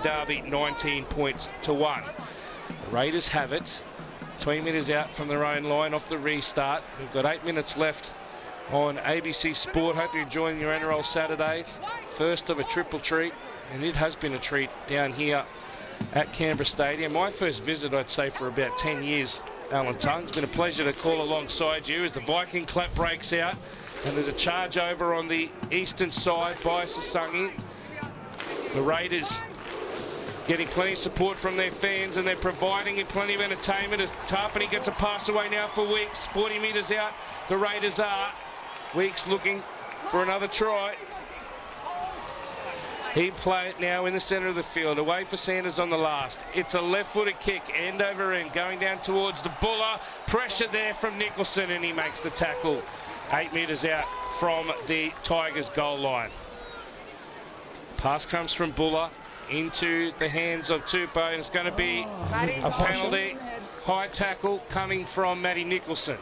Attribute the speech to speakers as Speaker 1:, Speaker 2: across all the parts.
Speaker 1: Derby 19 points to 1. The Raiders have it. 20 metres out from their own line off the restart. We've got 8 minutes left on ABC Sport. Hope you're enjoying your NRL Saturday. First of a triple treat, and it has been a treat down here at Canberra Stadium. My first visit, I'd say, for about 10 years, Alan Tongue. It's been a pleasure to call alongside you as the Viking clap breaks out, and there's a charge over on the eastern side by Sasangi. The Raiders getting plenty of support from their fans, and they're providing him plenty of entertainment as Tarpany gets a pass away now for Weeks. 40 metres out, the Raiders are. Weeks looking for another try. He play it now in the centre of the field, away for Sanders on the last. It's a left-footed kick, end over end, going down towards the Buller. Pressure there from Nicholson, and he makes the tackle 8 metres out from the Tigers' goal line. Pass comes from Buller into the hands of Tupou, and it's going to be a penalty. High tackle coming from Matty Nicholson.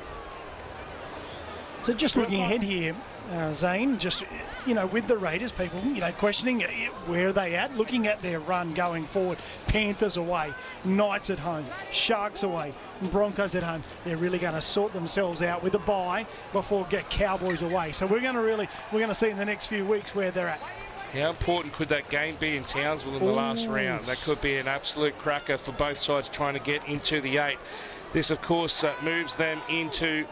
Speaker 2: So just looking ahead here, Zane, just, you know, with the Raiders, people, you know, questioning where are they at, looking at their run going forward. Panthers away, Knights at home, Sharks away, Broncos at home. They're really going to sort themselves out with a bye before get Cowboys away. So we're going to see in the next few weeks where they're at.
Speaker 1: How important could that game be in Townsville in the last round? That could be an absolute cracker for both sides trying to get into the 8. This, of course, moves them into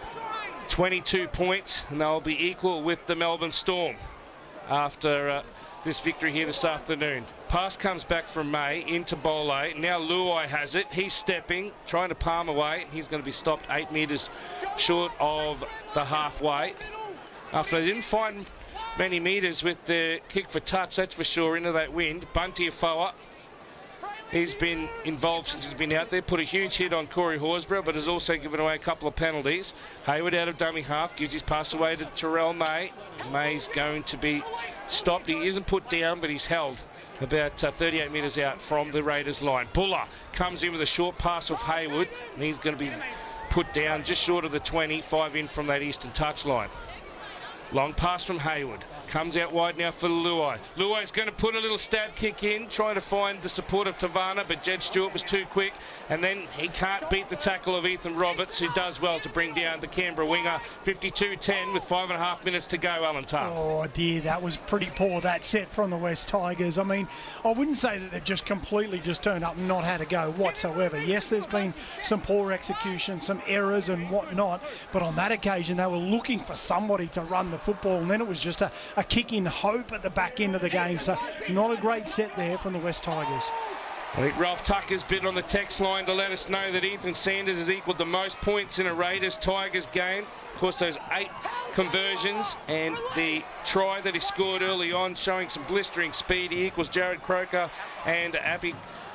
Speaker 1: 22 points, and they'll be equal with the Melbourne Storm after this victory here this afternoon. Pass comes back from May into Bole. Now Luai has it. He's stepping, trying to palm away. He's going to be stopped 8 metres short of the halfway. After they didn't find many metres with the kick for touch, that's for sure, into that wind. Bunty Afoa, he's been involved since he's been out there, put a huge hit on Corey Horsburgh, but has also given away a couple of penalties. Hayward out of dummy half, gives his pass away to Terrell May. May's going to be stopped. He isn't put down, but he's held about 38 metres out from the Raiders line. Buller comes in with a short pass of Hayward, and he's going to be put down just short of the 20, 5 in from that eastern touchline. Long pass from Hayward. Comes out wide now for Luai. Luai's going to put a little stab kick in, trying to find the support of Tavana, but Jed Stewart was too quick, and then he can't beat the tackle of Ethan Roberts, who does well to bring down the Canberra winger. 52-10 with 5.5 minutes to go, Alan Tuck.
Speaker 2: Oh dear, that was pretty poor, that set from the West Tigers. I mean, I wouldn't say that they've just completely just turned up and not had a go whatsoever. Yes, there's been some poor execution, some errors and whatnot, but on that occasion they were looking for somebody to run the football, and then it was just a kick in hope at the back end of the game. So not a great set there from the West Tigers.
Speaker 1: I think Ralph Tucker's been on the text line to let us know that Ethan Sanders has equalled the most points in a Raiders-Tigers game. Of course, those 8 conversions and the try that he scored early on, showing some blistering speed. He equals Jared Croker and Api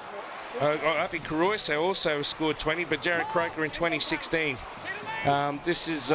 Speaker 1: Karoise also scored 20, but Jared Croker in 2016. This is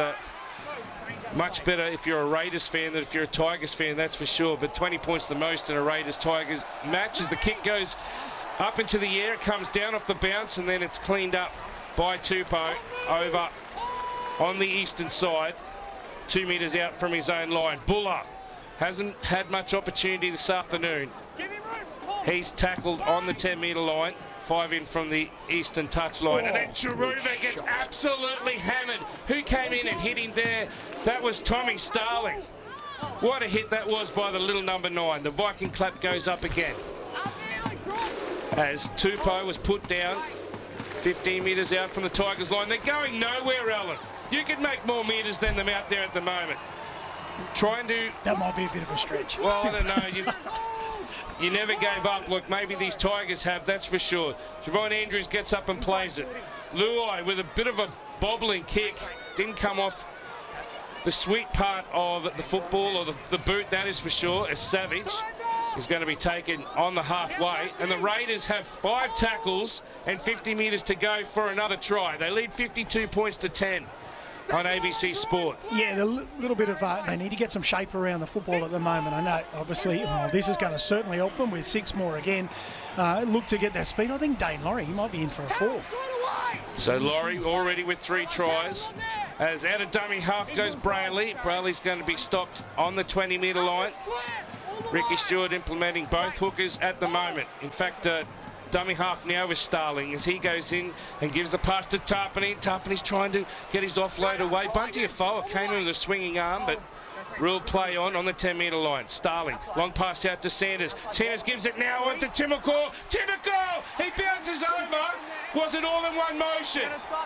Speaker 1: much better if you're a Raiders fan than if you're a Tigers fan, that's for sure. But 20 points the most in a Raiders-Tigers match as the kick goes up into the air. It comes down off the bounce, and then it's cleaned up by Tupou over on the eastern side, 2 metres out from his own line. Buller hasn't had much opportunity this afternoon. He's tackled on the 10-metre line. 5 in from the eastern touchline. And then Chiruva gets absolutely hammered. Who came in and hit him there? That was Tommy Starling. What a hit that was by the little number 9. The Viking clap goes up again as Tupou was put down 15 metres out from the Tigers line. They're going nowhere, Alan. You could make more metres than them out there at the moment. Trying to...
Speaker 2: That might be a bit of a stretch.
Speaker 1: Well, I don't know. You never gave up. Look, maybe these Tigers have, that's for sure. Javon Andrews gets up and plays it. Luai with a bit of a bobbling kick. Didn't come off the sweet part of the football, or the boot, that is for sure, as Savage is going to be taken on the halfway. And the Raiders have 5 tackles and 50 metres to go for another try. They lead 52 points to 10. On ABC Sport.
Speaker 2: Yeah, a little bit of, they need to get some shape around the football at the moment. I know, obviously, this is going to certainly help them with 6 more again. Look to get that speed. I think Dane Laurie, he might be in for a 4th.
Speaker 1: So Laurie already with 3 tries. As out of dummy half goes Brayley. Brayley's going to be stopped on the 20-metre line. Ricky Stewart implementing both hookers at the moment. In fact, dummy half now with Starling as he goes in and gives the pass to Tarpany. Tarpany's trying to get his offload away. Bunty Afoa came in with a swinging arm, but ruled play on the 10-metre line. Starling, long pass out to Sanders. Sanders gives it now on to Timokor. Timokor! He bounces over. Was it all in one motion?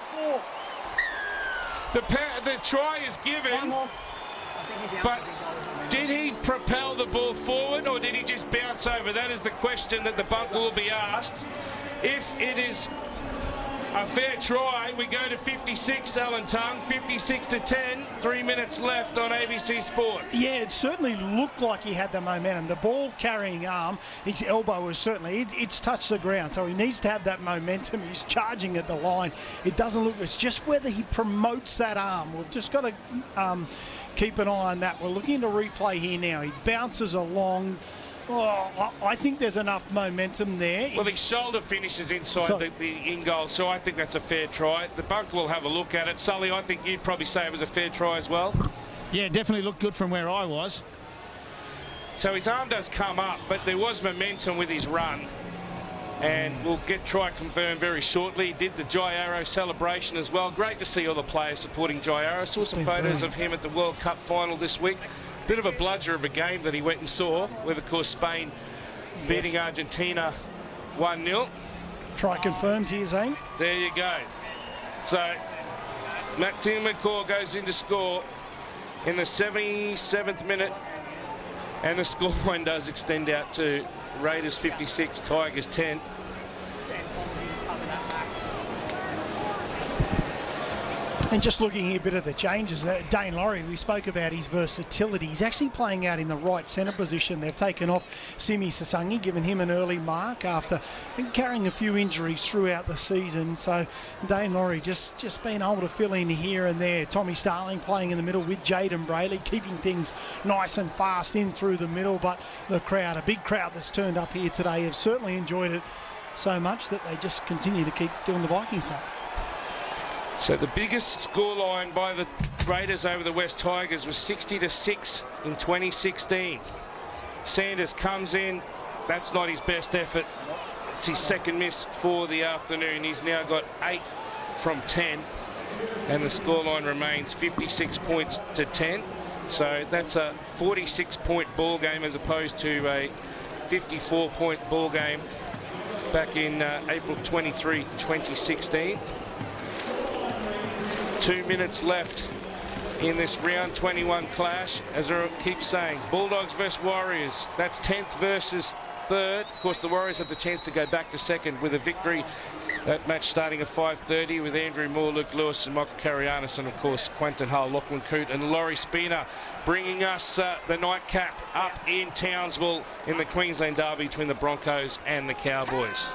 Speaker 1: The try is given, but did he propel the ball forward or did he just bounce over? That is the question that the bunker will be asked. If it is a fair try, we go to 56, Alan Tongue, 56-10, 3 minutes left on ABC Sport.
Speaker 2: Yeah, it certainly looked like he had the momentum. The ball carrying arm, his elbow was certainly, it's touched the ground, so he needs to have that momentum. He's charging at the line. It doesn't look, it's just whether he promotes that arm. We've just got to keep an eye on that. We're looking to replay here now. He bounces along. Oh, I think there's enough momentum there.
Speaker 1: Well, his shoulder finishes inside the in-goal, so I think that's a fair try. The bunker will have a look at it. Sully, I think you'd probably say it was a fair try as well.
Speaker 3: Yeah, definitely looked good from where I was.
Speaker 1: So his arm does come up, but there was momentum with his run. And we'll get try confirmed very shortly. He did the Jai Arrow celebration as well. Great to see all the players supporting Jai Arrow. Saw some photos of him at the World Cup final this week. Bit of a bludger of a game that he went and saw, with, of course, Spain beating Argentina 1-0.
Speaker 2: Try confirmed here, Zane.
Speaker 1: There you go. So, Matt Timokor goes in to score in the 77th minute, and the scoreline does extend out to Raiders 56, Tigers 10.
Speaker 2: And just looking here a bit of the changes, Dane Laurie, we spoke about his versatility. He's actually playing out in the right centre position. They've taken off Simi Sasangi, given him an early mark after carrying a few injuries throughout the season. So Dane Laurie just being able to fill in here and there. Tommy Starling playing in the middle with Jaden Brayley, keeping things nice and fast in through the middle. But the crowd, a big crowd that's turned up here today, have certainly enjoyed it so much that they just continue to keep doing the Viking Club.
Speaker 1: So the biggest scoreline by the Raiders over the West Tigers was 60-6 in 2016. Sanders comes in. That's not his best effort. It's his second miss for the afternoon. He's now got 8 from 10. And the scoreline remains 56 points to 10. So that's a 46-point ball game as opposed to a 54-point ball game back in April 23, 2016. 2 minutes left in this round 21 clash. As I keep saying, Bulldogs versus Warriors. That's 10th versus 3rd. Of course, the Warriors have the chance to go back to 2nd with a victory. That match starting at 5:30 with Andrew Moore, Luke Lewis and Michael Karianis, and of course Quentin Hull, Lachlan Coote and Laurie Spina, bringing us the nightcap up in Townsville in the Queensland Derby between the Broncos and the Cowboys.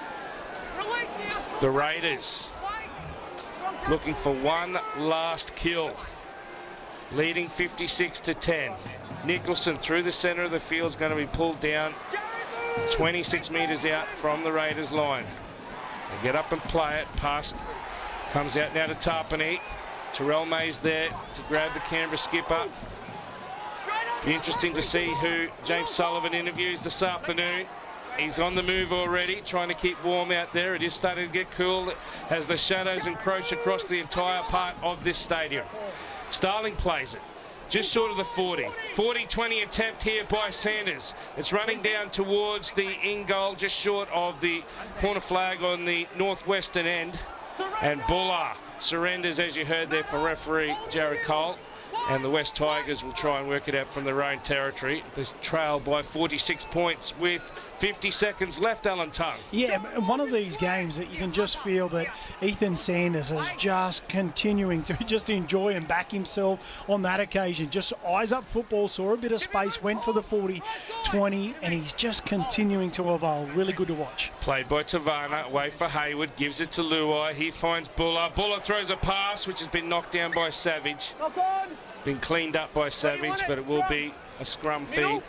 Speaker 1: The Raiders looking for one last kill, leading 56-10. Nicholson through the centre of the field is going to be pulled down 26 metres out from the Raiders line. They get up and play it. Pass comes out now to Tarpany. Terrell May's there to grab the Canberra skipper. Be interesting to see who James Sullivan interviews this afternoon. He's on the move already, trying to keep warm out there. It is starting to get cool as the shadows encroach across the entire part of this stadium. Starling plays it just short of the 40. 40-20 attempt here by Sanders. It's running down towards the in-goal, just short of the corner flag on the northwestern end. And Buller surrenders, as you heard there, for referee Jared Cole. And the West Tigers will try and work it out from their own territory. This trail by 46 points with 50 seconds left, Alan Tongue.
Speaker 2: Yeah, one of these games that you can just feel that Ethan Sanders is just continuing to just enjoy and back himself on that occasion. Just eyes up football, saw a bit of space, went for the 40-20, and he's just continuing to evolve. Really good to watch.
Speaker 1: Played by Tavana, away for Hayward, gives it to Luai. He finds Buller. Buller throws a pass, which has been knocked down by Savage. Been cleaned up by Savage, but it will be a scrum feed.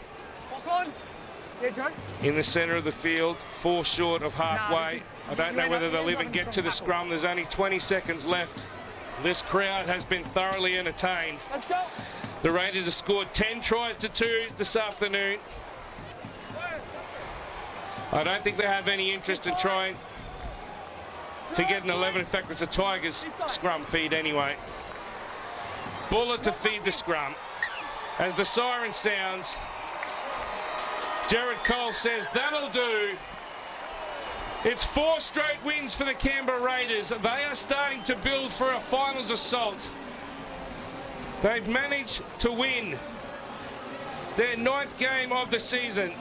Speaker 1: In the centre of the field, 4 short of halfway. I don't know whether they'll even get to the scrum. There's only 20 seconds left. This crowd has been thoroughly entertained. The Raiders have scored 10 tries to 2 this afternoon. I don't think they have any interest in trying to get an 11. In fact, it's a Tigers scrum feed anyway. Buller to feed the scrum. As the siren sounds, Jared Cole says, that'll do. It's 4 straight wins for the Canberra Raiders. They are starting to build for a finals assault. They've managed to win their 9th game of the season.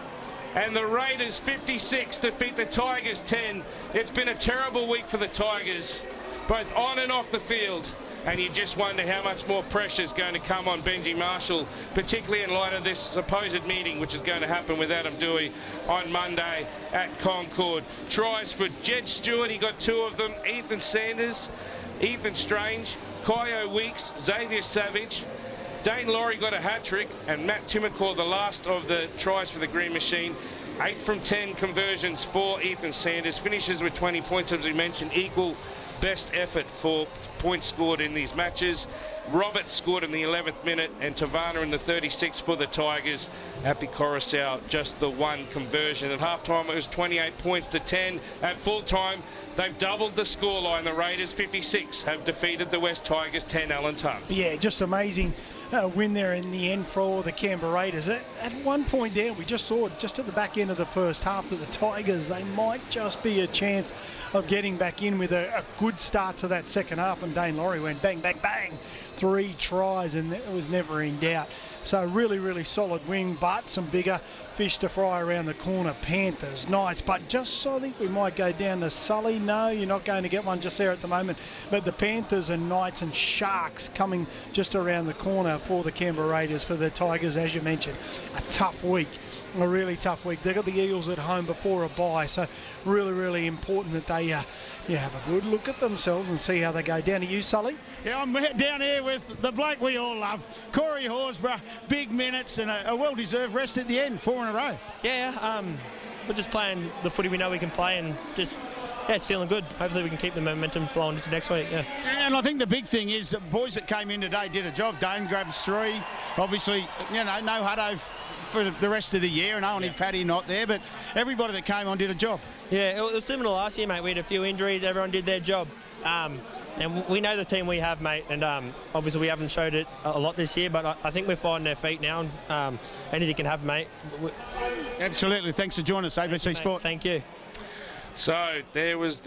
Speaker 1: And the Raiders 56 defeat the Tigers 10. It's been a terrible week for the Tigers, both on and off the field. And you just wonder how much more pressure is going to come on Benji Marshall, particularly in light of this supposed meeting which is going to happen with Adam Doueihi on Monday at Concord. Tries for Jed Stewart, he got 2 of them. Ethan Sanders, Ethan Strange, Kyo Weeks, Xavier Savage. Dane Laurie got a hat-trick, and Matt Timmercore the last of the tries for the Green Machine. 8 from 10 conversions for Ethan Sanders. Finishes with 20 points, as we mentioned, equal best effort for points scored in these matches. Roberts scored in the 11th minute, and Tavana in the 36th for the Tigers. Happy Coruscant, just the 1 conversion. At halftime, it was 28 points to 10. At full time, they've doubled the scoreline. The Raiders 56 have defeated the West Tigers 10. Alan Tongue.
Speaker 2: Yeah, just amazing win there in the end for the Canberra Raiders. At one point there, we just saw just at the back end of the first half that the Tigers, they might just be a chance of getting back in with a good start to that second half, and Dane Laurie went bang, bang, bang. 3 tries, and it was never in doubt. So really, really solid win, but some bigger fish to fry around the corner. Panthers, Knights, but just I think we might go down to Sully. No, you're not going to get one just there at the moment. But the Panthers and Knights and Sharks coming just around the corner for the Canberra Raiders. For the Tigers, as you mentioned, a tough week, a really tough week. They've got the Eagles at home before a bye, so really, really important that they have a good look at themselves and see how they go. Down to you, Sully.
Speaker 3: Yeah, I'm down here with the bloke we all love, Corey Horsburgh. Big minutes and a well-deserved rest at the end, 4 in a row.
Speaker 4: Yeah, we're just playing the footy we know we can play, and just, it's feeling good. Hopefully we can keep the momentum flowing into next week, yeah.
Speaker 3: And I think the big thing is the boys that came in today did a job. Dane grabs 3. Obviously, no Hutto for the rest of the year, and only Paddy not there, but everybody that came on did a job.
Speaker 4: Yeah, it was similar to last year, mate. We had a few injuries, everyone did their job. And we know the team we have, mate, and obviously we haven't showed it a lot this year, but I think we're finding their feet now, and anything can have, mate.
Speaker 3: Absolutely. Thanks for joining us, ABC Sport.
Speaker 4: Thank you.
Speaker 1: So there was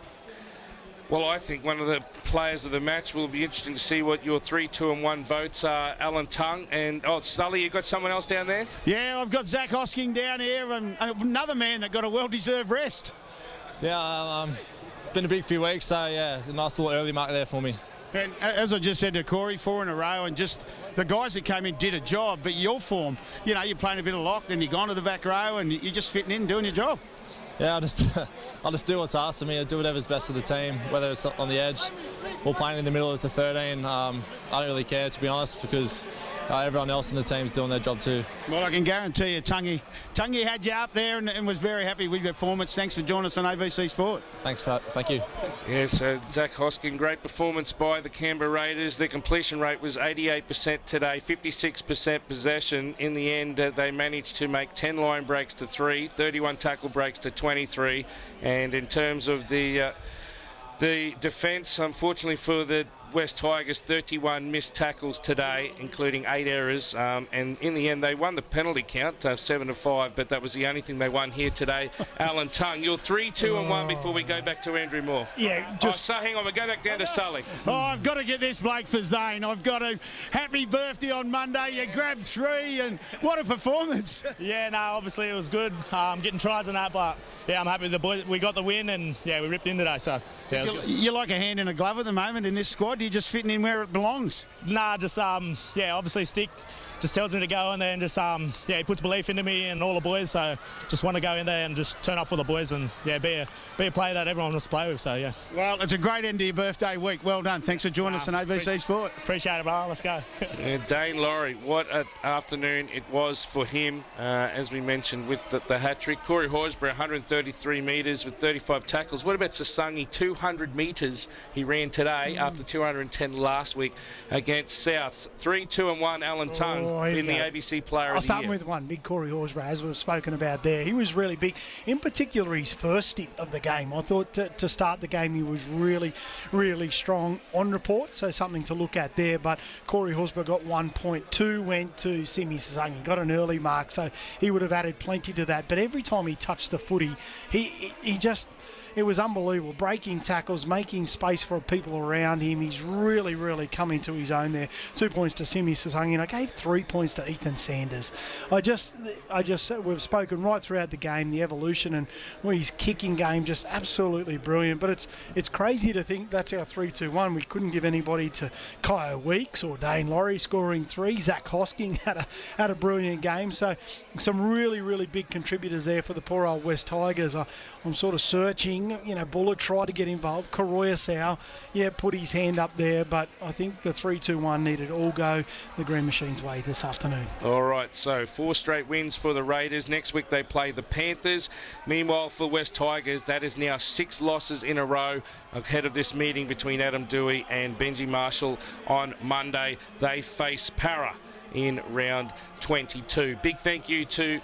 Speaker 1: I think one of the players of the match. Will be interesting to see what your 3, 2 and 1 votes are. Alan Tongue and Sully, you got someone else down there?
Speaker 3: Yeah, I've got Zach Hosking down here, and another man that got a well-deserved rest.
Speaker 5: Yeah, been a big few weeks, so yeah, a nice little early mark there for me.
Speaker 3: And as I just said to Corey, 4 in a row, and just the guys that came in did a job, but your form, you're playing a bit of lock, then you're gone to the back row, and you're just fitting in, doing your job.
Speaker 5: Yeah, I'll just do what's asked of me. I do whatever's best for the team, whether it's on the edge or playing in the middle as the 13. I don't really care, to be honest, because everyone else in the team's doing their job too.
Speaker 3: Well, I can guarantee you, Tungy had you up there and was very happy with your performance. Thanks for joining us on ABC Sport.
Speaker 5: Thanks for that. Thank you.
Speaker 1: Yes, Zach Hosking, great performance by the Canberra Raiders. Their completion rate was 88% today, 56% possession. In the end, they managed to make 10 line breaks to 3, 31 tackle breaks to 23. And in terms of the defence, unfortunately for the West Tigers, 31 missed tackles today, including 8 errors. And in the end, they won the penalty count, 7-5, but that was the only thing they won here today. Alan Tongue, you're 3, 2 and 1 before we go back to Andrew Moore.
Speaker 2: Yeah,
Speaker 1: so hang on, we'll go back down to Sully.
Speaker 3: Oh, I've got to get this bloke for Zane. I've got a happy birthday on Monday. You grabbed 3, and what a performance.
Speaker 6: Yeah, no, obviously it was good. Getting tries and that, but yeah, I'm happy with the boys. We got the win, and yeah, we ripped in today, so yeah,
Speaker 3: you're like a hand in a glove at the moment in this squad. You're just fitting in where it belongs.
Speaker 6: Nah, just obviously stick just tells me to go in there and just, he puts belief into me and all the boys. So just want to go in there and just turn up for the boys and, be a player that everyone wants to play with. So, yeah.
Speaker 3: Well, it's a great end to your birthday week. Well done. Thanks for joining us on ABC Sport.
Speaker 6: Appreciate it, bro. Let's go.
Speaker 1: Dane Laurie, what an afternoon it was for him, as we mentioned, with the hat-trick. Corey Horsburgh, 133 metres with 35 tackles. What about Sasangi? 200 metres he ran today after 210 last week against Souths. 3-2-1 Alan Tongue in the ABC Player of the Year.
Speaker 2: I'll start with one, big Corey Horsburgh, as we've spoken about there. He was really big, in particular his first stint of the game. I thought to start the game he was really, really strong on report, so something to look at there. But Corey Horsburgh got 1.2, went to Simi Sasangi, got an early mark, so he would have added plenty to that. But every time he touched the footy, he just... It was unbelievable, breaking tackles, making space for people around him. He's really, really come into his own there. 2 points to Simi Sasangi, and I gave 3 points to Ethan Sanders. We've spoken right throughout the game, the evolution and his kicking game, just absolutely brilliant. But it's crazy to think that's our 3-2-1. We couldn't give anybody to Kyle Weeks or Dane Laurie scoring 3. Zach Hosking had a brilliant game. So some really, really big contributors there for the poor old West Tigers. I'm sort of searching. Bullet tried to get involved. Karoya Sau, put his hand up there, but I think the 3-2-1 needed all go the Green Machine's way this afternoon.
Speaker 1: All right, so 4 straight wins for the Raiders. Next week they play the Panthers. Meanwhile, for West Tigers, that is now 6 losses in a row ahead of this meeting between Adam Dewey and Benji Marshall on Monday. They face Para in round 22. Big thank you to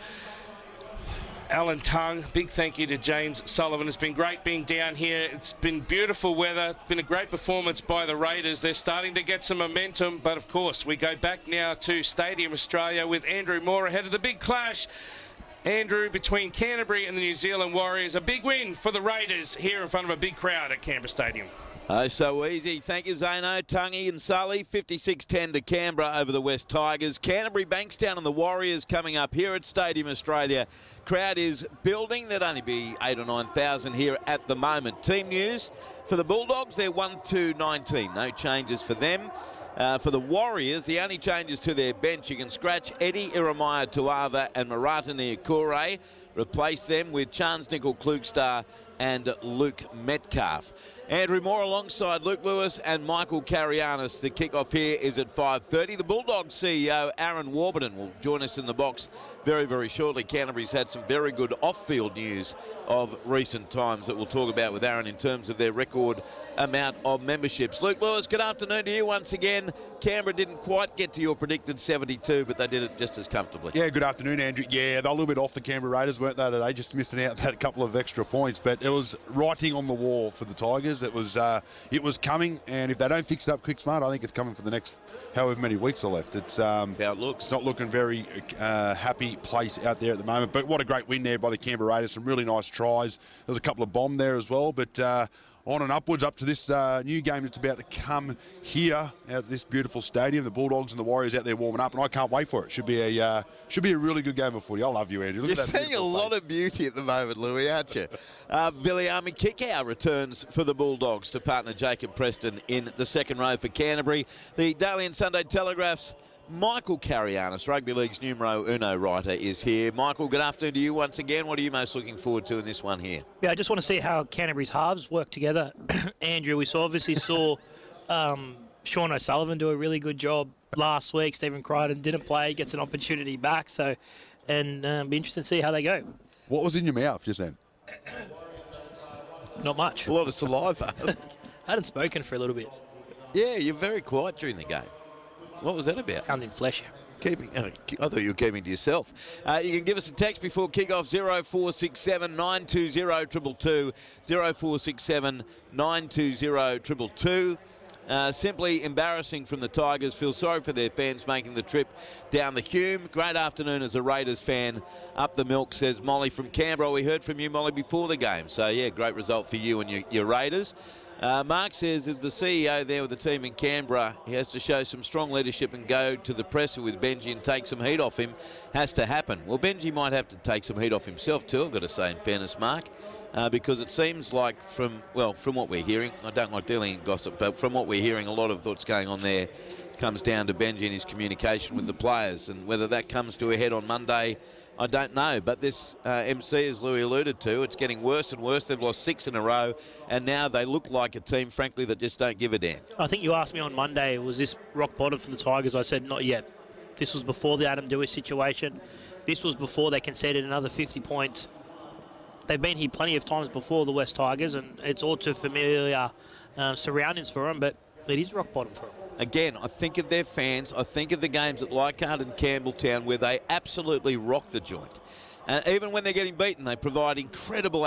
Speaker 1: Alan Tongue. Big thank you to James Sullivan. It's been great being down here. It's been beautiful weather. It's been a great performance by the Raiders. They're starting to get some momentum, but of course we go back now to Stadium Australia with Andrew Moore ahead of the big clash. Andrew, between Canterbury and the New Zealand Warriors, a big win for the Raiders here in front of a big crowd at Canberra Stadium.
Speaker 7: Oh, so easy. Thank you, Zano, Tungy and Sully. 56-10 to Canberra over the West Tigers. Canterbury, Bankstown and the Warriors coming up here at Stadium Australia. Crowd is building. There'd only be 8,000 or 9,000 here at the moment. Team news for the Bulldogs, they're 1-2-19. No changes for them. For the Warriors, the only changes to their bench, you can scratch Eddie Iremaya Tuava and Maratani Akure. Replace them with Chance Nickel Klugstar and Luke Metcalf. Andrew Moore alongside Luke Lewis and Michael Carianis. The kickoff here is at 5:30. The Bulldogs CEO Aaron Warburton will join us in the box very, very shortly. Canterbury's had some very good off-field news of recent times that we'll talk about with Aaron in terms of their record amount of memberships. Luke Lewis, good afternoon to you once again. Canberra didn't quite get to your predicted 72, but they did it just as comfortably.
Speaker 8: Yeah, good afternoon, Andrew. Yeah, they're a little bit off the Canberra Raiders, weren't they, today? Just missing out that couple of extra points. But it was writing on the wall for the Tigers. It was coming, and if they don't fix it up quick smart, I think it's coming for the next however many weeks are left. It's how it looks. It's not looking very happy place out there at the moment. But what a great win there by the Canberra Raiders. Some really nice tries. There was a couple of bombs there as well, but on and upwards up to this new game that's about to come here at this beautiful stadium. The Bulldogs and the Warriors out there warming up, and I can't wait for it. Should be a really good game of footy. I love you, Andrew.
Speaker 7: You're seeing a lot of beauty at the moment, Louis, aren't you? Viliami Kikau returns for the Bulldogs to partner Jacob Preston in the second row for Canterbury. The Daily and Sunday Telegraph's Michael Carianis, Rugby League's numero uno writer, is here. Michael, good afternoon to you once again. What are you most looking forward to in this one here?
Speaker 9: Yeah, I just want to see how Canterbury's halves work together. Andrew, we obviously saw Sean O'Sullivan do a really good job last week. Stephen Crichton didn't play, gets an opportunity back. And be interested to see how they go.
Speaker 8: What was in your mouth just then?
Speaker 9: Not much.
Speaker 7: A lot of saliva.
Speaker 9: I hadn't spoken for a little bit.
Speaker 7: Yeah, you're very quiet during the game. What was that about?
Speaker 9: Counting flesh.
Speaker 7: I thought you were keeping to yourself. You can give us a text before kick-off, 0467 920 222, 0467 920 222. Simply embarrassing from the Tigers. Feel sorry for their fans making the trip down the Hume. Great afternoon as a Raiders fan. Up the milk, says Molly from Canberra. We heard from you, Molly, before the game. So, yeah, great result for you and your Raiders. Mark says, as the CEO there with the team in Canberra, he has to show some strong leadership and go to the presser with Benji and take some heat off him. Has to happen. Well, Benji might have to take some heat off himself too, I've got to say, in fairness, Mark, because it seems like from what we're hearing, I don't like dealing in gossip, but from what we're hearing, a lot of what's going on there comes down to Benji and his communication with the players. And whether that comes to a head on Monday, I don't know. But this MC, as Louis alluded to, it's getting worse and worse. They've lost 6 in a row, and now they look like a team, frankly, that just don't give a damn.
Speaker 9: I think you asked me on Monday, was this rock bottom for the Tigers? I said, not yet. This was before the Adam Dewey situation. This was before they conceded another 50 points. They've been here plenty of times before, the West Tigers, and it's all too familiar surroundings for them, but it is rock bottom for them.
Speaker 7: Again, I think of their fans. I think of the games at Leichhardt and Campbelltown where they absolutely rock the joint. And even when they're getting beaten, they provide incredible